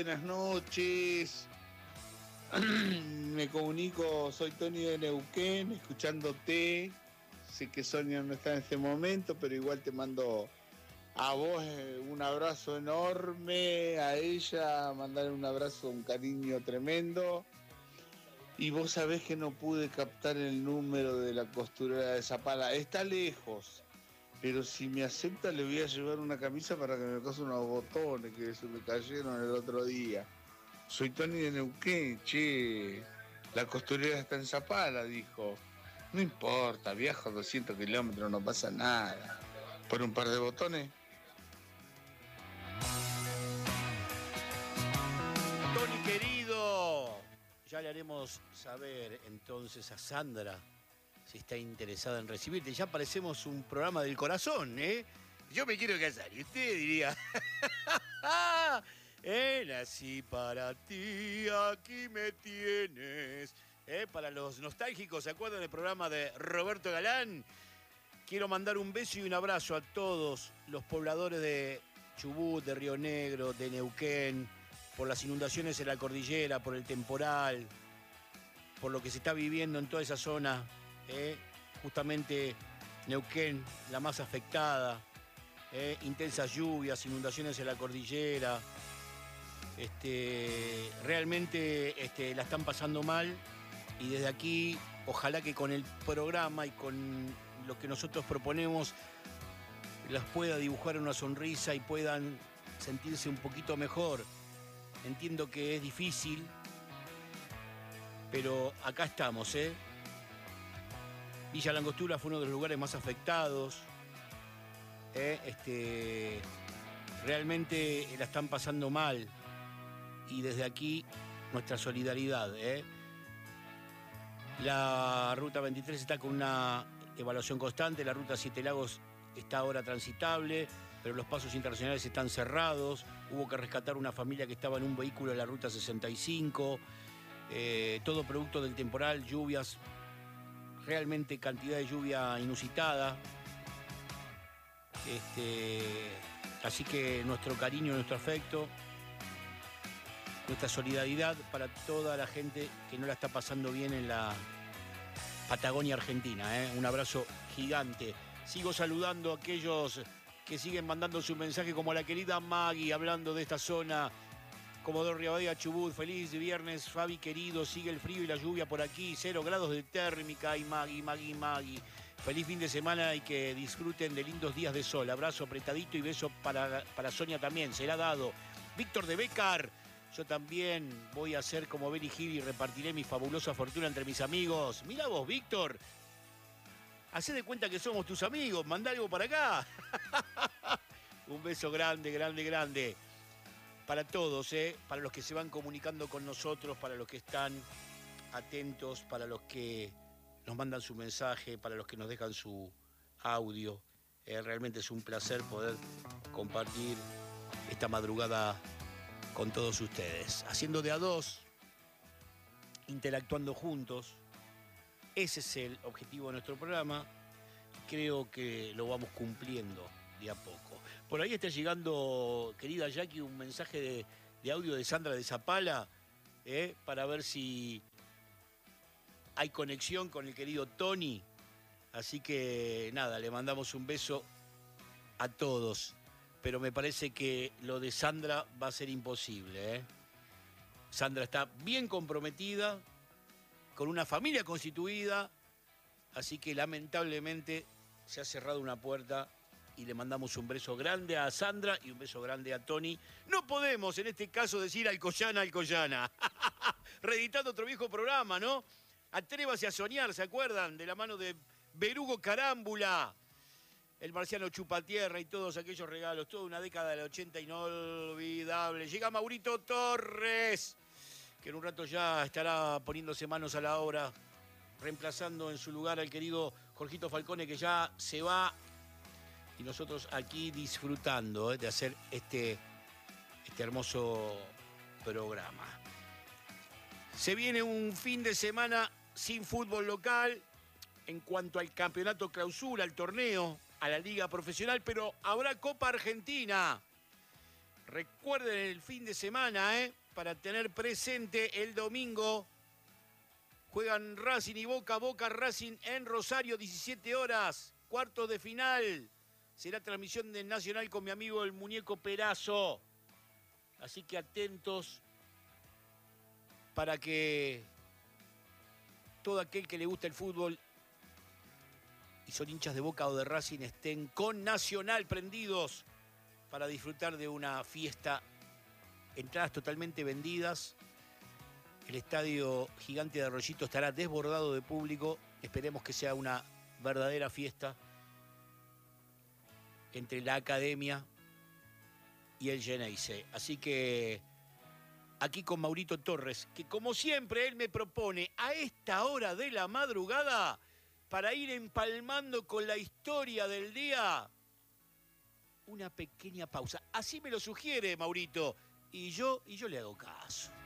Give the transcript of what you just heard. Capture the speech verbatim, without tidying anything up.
buenas noches. Me comunico, soy Tony de Neuquén, escuchándote. Sé que Sonia no está en este momento, pero igual te mando a vos un abrazo enorme, a ella mandarle un abrazo, un cariño tremendo. Y vos sabés que no pude captar el número de la costurera de Zapala. Está lejos, pero si me acepta le voy a llevar una camisa para que me cose unos botones que se me cayeron el otro día. Soy Tony de Neuquén, che. La costurera está en Zapala, dijo. No importa, viajo doscientos kilómetros, no pasa nada. ¿Por un par de botones? Tony querido, ya le haremos saber entonces a Sandra si está interesada en recibirte. Ya parecemos un programa del corazón, ¿eh? Yo me quiero casar y usted diría... Eh, nací para ti, aquí me tienes. Eh, para los nostálgicos, ¿se acuerdan del programa de Roberto Galán? Quiero mandar un beso y un abrazo a todos los pobladores de Chubut, de Río Negro, de Neuquén, por las inundaciones en la cordillera, por el temporal, por lo que se está viviendo en toda esa zona. Eh, justamente Neuquén, la más afectada. Eh, intensas lluvias, inundaciones en la cordillera. Este, realmente este, la están pasando mal y desde aquí ojalá que con el programa y con lo que nosotros proponemos las pueda dibujar una sonrisa y puedan sentirse un poquito mejor. Entiendo que es difícil, pero acá estamos, ¿eh? Villa Langostura fue uno de los lugares más afectados. ¿eh? Este, realmente la están pasando mal. Y desde aquí, nuestra solidaridad. ¿eh? La Ruta veintitrés está con una evaluación constante. La Ruta Siete Lagos está ahora transitable, pero los pasos internacionales están cerrados. Hubo que rescatar una familia que estaba en un vehículo de la Ruta sesenta y cinco. Eh, todo producto del temporal, lluvias, realmente cantidad de lluvia inusitada. Este, así que nuestro cariño, nuestro afecto, nuestra solidaridad para toda la gente que no la está pasando bien en la Patagonia Argentina. ¿eh? Un abrazo gigante. Sigo saludando a aquellos que siguen mandando su mensaje, como la querida Maggie, hablando de esta zona. Comodoro Rivadavia, Chubut, feliz viernes, Fabi querido, sigue el frío y la lluvia por aquí, cero grados de térmica. Y Maggie, Maggie, Maggie. Feliz fin de semana y que disfruten de lindos días de sol. Abrazo apretadito y beso para, para Sonia también, será dado. Víctor de Becar. Yo también voy a hacer como Benny Hill y repartiré mi fabulosa fortuna entre mis amigos. Mira vos, Víctor. Hacé de cuenta que somos tus amigos. Mandá algo para acá. Un beso grande, grande, grande. Para todos, ¿eh? Para los que se van comunicando con nosotros, para los que están atentos, para los que nos mandan su mensaje, para los que nos dejan su audio. Eh, realmente es un placer poder compartir esta madrugada con todos ustedes, haciendo de a dos, interactuando juntos. Ese es el objetivo de nuestro programa. Creo que lo vamos cumpliendo de a poco. Por ahí está llegando, querida Jackie, un mensaje de, de audio de Sandra de Zapala, eh, para ver si hay conexión con el querido Tony. Así que nada, le mandamos un beso a todos. Pero me parece que lo de Sandra va a ser imposible. ¿eh? Sandra está bien comprometida, con una familia constituida, así que lamentablemente se ha cerrado una puerta y le mandamos un beso grande a Sandra y un beso grande a Tony. No podemos en este caso decir Alcoyana, Alcoyana. Reeditando otro viejo programa, ¿no? Atrévase a soñar, ¿se acuerdan? De la mano de Berugo Carámbula. El Marciano Chupatierra y todos aquellos regalos, toda una década del ochenta inolvidable. Llega Maurito Torres, que en un rato ya estará poniéndose manos a la obra, reemplazando en su lugar al querido Jorgito Falcone, que ya se va. Y nosotros aquí disfrutando ¿eh? de hacer este, este hermoso programa. Se viene un fin de semana sin fútbol local en cuanto al campeonato clausura, al torneo, a la liga profesional, pero habrá Copa Argentina. Recuerden el fin de semana, ¿eh? Para tener presente el domingo. Juegan Racing y Boca, Boca Racing en Rosario, diecisiete horas, cuartos de final. Será transmisión del Nacional con mi amigo el Muñeco Perazo. Así que atentos para que todo aquel que le gusta el fútbol y son hinchas de Boca o de Racing estén con Nacional prendidos para disfrutar de una fiesta. Entradas totalmente vendidas. El estadio Gigante de Arroyito estará desbordado de público. Esperemos que sea una verdadera fiesta entre la academia y el Geneise. Así que aquí con Maurito Torres, que como siempre él me propone a esta hora de la madrugada, para ir empalmando con la historia del día, una pequeña pausa. Así me lo sugiere Maurito, y yo, y yo le hago caso.